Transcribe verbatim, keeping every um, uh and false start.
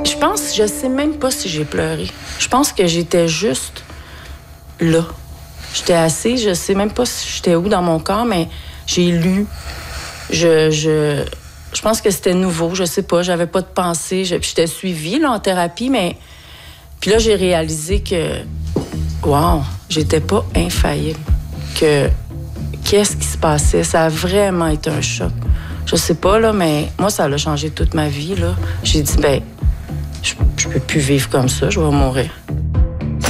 Je pense, je sais même pas si j'ai pleuré. Je pense que j'étais juste là. J'étais assise, je sais même pas si j'étais où dans mon corps, mais j'ai lu. Je, je, je pense que c'était nouveau, je sais pas, j'avais pas de pensée. Je, j'étais suivie là, en thérapie, mais... Puis là, j'ai réalisé que, wow, j'étais pas infaillible. Que qu'est-ce qui se passait? Ça a vraiment été un choc. Je sais pas, là, mais moi, ça a changé toute ma vie, là. J'ai dit, ben, je, je peux plus vivre comme ça, je vais mourir.